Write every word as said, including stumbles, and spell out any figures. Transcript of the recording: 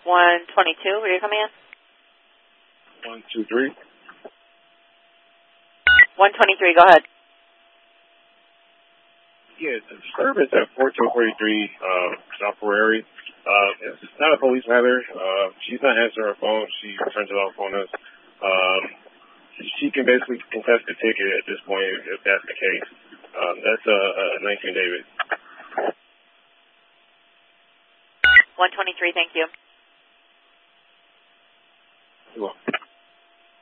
one twenty-two, where are you coming in? one two three. one twenty-three, go ahead. Yeah, it's a disturbance at fourteen forty-three uh, South Prairie. Uh, it's not a police matter. Uh, she's not answering her phone. She turns it off on us. Um, she can basically contest the ticket at this point if that's the case. Um, that's a uh, uh, nineteen David. one twenty-three, thank you.